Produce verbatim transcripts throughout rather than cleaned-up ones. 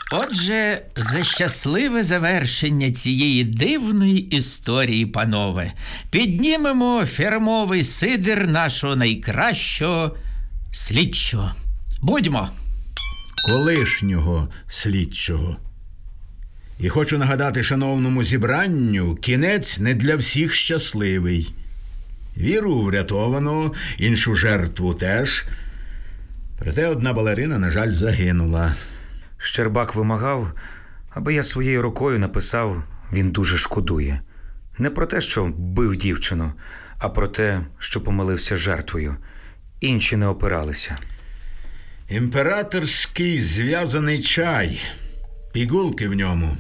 Отже, за щасливе завершення цієї дивної історії, панове, піднімемо фірмовий сидр нашого найкращого слідчого. Будьмо! Колишнього слідчого. І хочу нагадати шановному зібранню, кінець не для всіх щасливий. Віру врятовано, іншу жертву теж. Проте одна балерина, на жаль, загинула. Щербак вимагав, аби я своєю рукою написав «Він дуже шкодує». Не про те, що бив дівчину, а про те, що помилився жертвою. Інші не опиралися. Імператорський зв'язаний чай. Пігулки в ньому.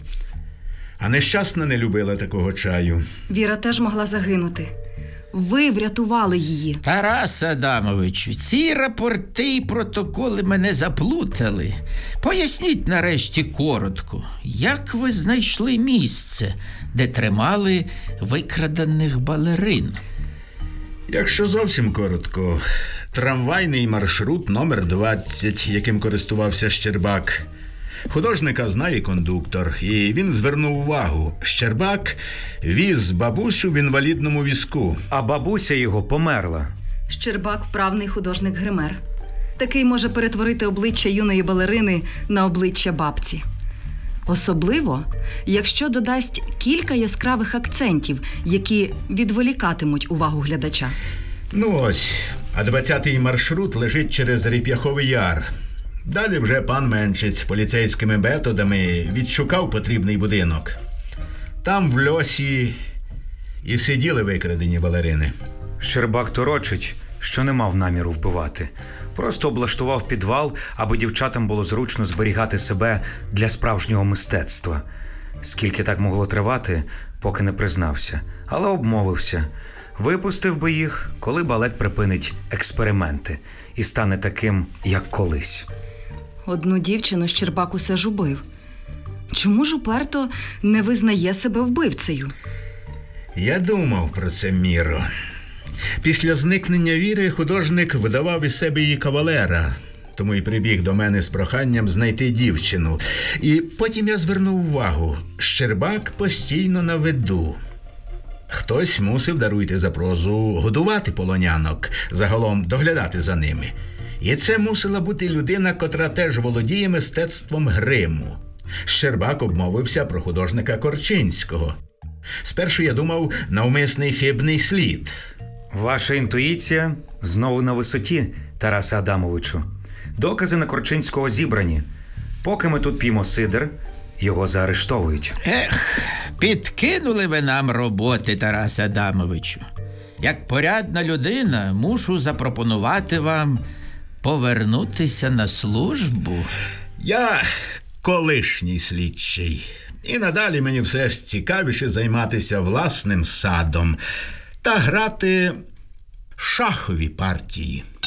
А нещасна не любила такого чаю. Віра теж могла загинути. Ви врятували її. Тарас Адамовичу, ці рапорти і протоколи мене заплутали. Поясніть нарешті коротко, як ви знайшли місце, де тримали викрадених балерин? Якщо зовсім коротко, трамвайний маршрут номер двадцять, яким користувався Щербак. Художника знає кондуктор, і він звернув увагу. Щербак віз бабусю в інвалідному візку. А бабуся його померла. Щербак – вправний художник-гример. Такий може перетворити обличчя юної балерини на обличчя бабці. Особливо, якщо додасть кілька яскравих акцентів, які відволікатимуть увагу глядача. Ну ось, а двадцятий маршрут лежить через Ріп'яховий Яр. Далі вже пан Меншиць поліцейськими методами відшукав потрібний будинок. Там в льосі і сиділи викрадені балерини. Щербак торочить, що не мав наміру вбивати. Просто облаштував підвал, аби дівчатам було зручно зберігати себе для справжнього мистецтва. Скільки так могло тривати, поки не признався. Але обмовився. Випустив би їх, коли балет припинить експерименти і стане таким, як колись. Одну дівчину Щербак усе ж убив. Чому ж уперто не визнає себе вбивцею? Я думав про це, Міро. Після зникнення Віри художник видавав із себе її кавалера, тому й прибіг до мене з проханням знайти дівчину. І потім я звернув увагу, Щербак постійно на виду. Хтось мусив, даруйте за прозу, годувати полонянок, загалом доглядати за ними. І це мусила бути людина, котра теж володіє мистецтвом гриму. Щербак обмовився про художника Корчинського. Спершу я думав, навмисний хибний слід. Ваша інтуїція знову на висоті, Тарасе Адамовичу. Докази на Корчинського зібрані. Поки ми тут п'ємо сидр, його заарештовують. Ех, підкинули ви нам роботи, Тарасе Адамовичу. Як порядна людина, мушу запропонувати вам повернутися на службу. Я колишній слідчий. І надалі мені все ж цікавіше займатися власним садом та грати шахові партії.